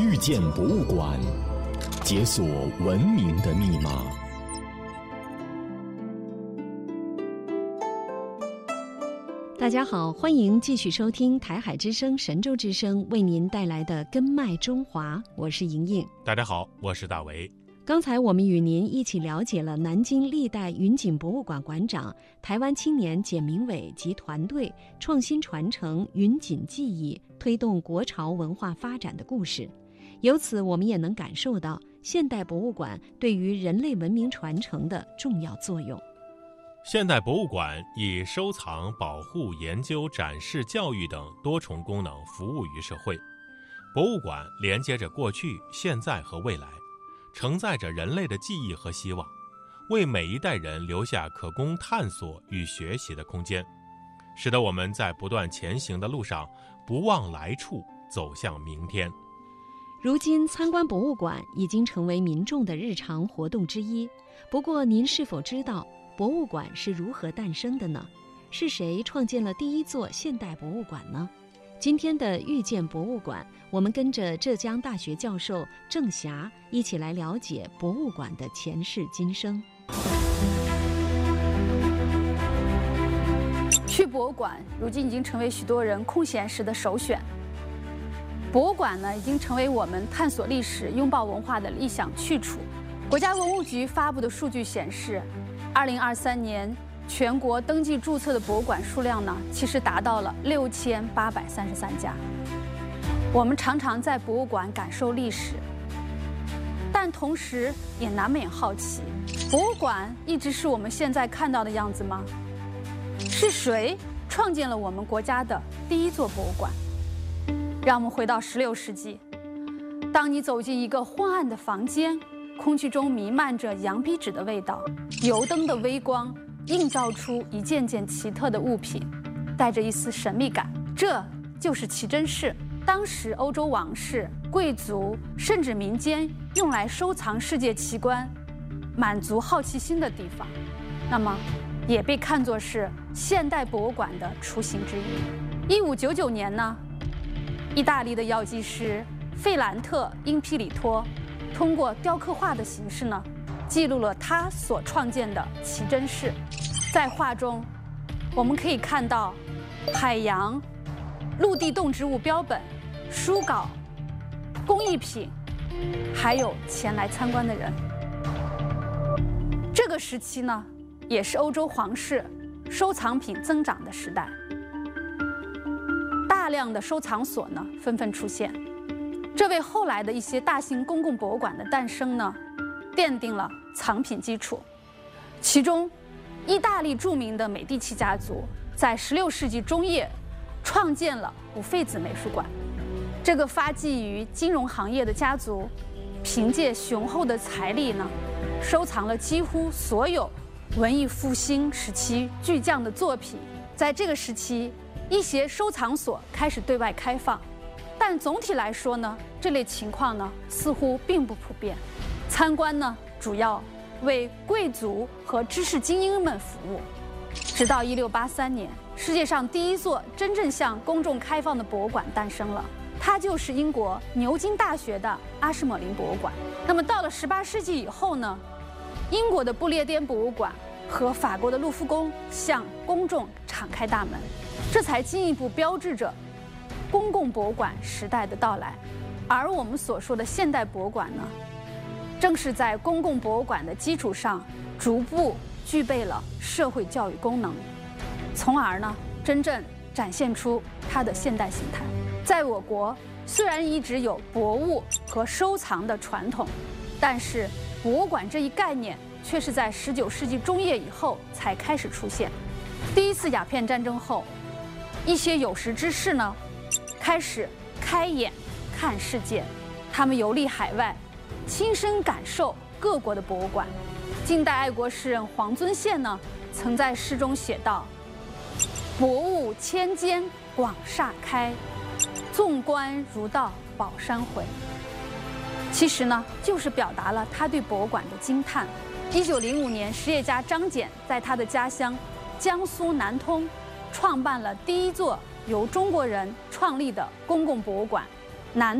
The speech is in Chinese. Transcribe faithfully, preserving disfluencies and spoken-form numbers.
遇见博物馆，解锁文明的密码。 大家好，欢迎继续收听台海之声、神州之声为您带来的《根脉中华》，我是莹莹。 大家好，我是大为。 刚才我们与您一起了解了南京历代云锦博物馆馆长、台湾青年简明伟及团队创新传承云锦技艺，推动国潮文化发展的故事。由此，我们也能感受到现代博物馆对于人类文明传承的重要作用。 现代博物馆以收藏、保护、研究、展示、教育等多重功能服务于社会。博物馆连接着过去、现在和未来，承载着人类的记忆和希望，为每一代人留下可供探索与学习的空间，使得我们在不断前行的路上不忘来处，走向明天。 如今参观博物馆已经成为民众的日常活动之一。不过您是否知道博物馆是如何诞生的呢？是谁创建了第一座现代博物馆呢？今天的遇见博物馆，我们跟着浙江大学教授郑霞一起来了解博物馆的前世今生。 去博物馆如今已经成为许多人空闲时的首选。博物馆呢，已经成为我们探索历史、拥抱文化的理想去处。国家文物局发布的数据显示，二零二三年全国登记注册的博物馆数量呢，其实达到了六千八百三十三家。我们常常在博物馆感受历史，但同时也难免好奇，博物馆一直是我们现在看到的样子吗？是谁创建了我们国家的第一座博物馆？让我们回到十六世纪，当你走进一个昏暗的房间，空气中弥漫着羊皮纸的味道，油灯的微光映照出一件件奇特的物品，带着一丝神秘感。这就是奇珍室，当时欧洲王室、贵族甚至民间用来收藏世界奇观、满足好奇心的地方，那么也被看作是现代博物馆的雏形之一。一五九九年呢，意大利的药剂师费兰特·因皮里托通过雕刻画的形式呢，记录了他所创建的奇珍室。在画中，我们可以看到海洋、陆地动植物标本、书稿、工艺品，还有前来参观的人。这个时期呢，也是欧洲皇室收藏品增长的时代。大量的收藏所呢纷纷出现，这为后来的一些大型公共博物馆的诞生呢奠定了藏品基础。其中，意大利著名的美第奇家族在十六世纪中叶创建了五费子美术馆。这个发迹于金融行业的家族，凭借雄厚的财力呢，收藏了几乎所有文艺复兴时期巨匠的作品。在这个时期，一些收藏所开始对外开放，但总体来说呢，这类情况呢似乎并不普遍。参观呢主要为贵族和知识精英们服务。直到一六八三年，世界上第一座真正向公众开放的博物馆诞生了，它就是英国牛津大学的阿什莫林博物馆。那么到了十八世纪以后呢，英国的不列颠博物馆和法国的卢浮宫向公众敞开大门，这才进一步标志着公共博物馆时代的到来。而我们所说的现代博物馆呢，正是在公共博物馆的基础上，逐步具备了社会教育功能，从而呢，真正展现出它的现代形态。在我国，虽然一直有博物和收藏的传统，但是博物馆这一概念却是在十九世纪中叶以后才开始出现。第一次鸦片战争后，一些有识之士呢，开始开眼看世界，他们游历海外，亲身感受各国的博物馆。近代爱国诗人黄遵宪呢，曾在诗中写道：“博物千间广厦开，纵观如到宝山回。”其实呢，就是表达了他对博物馆的惊叹。一九零五年，实业家张謇在他的家乡江苏南通创办了第一座由中国人创立的公共博物馆——南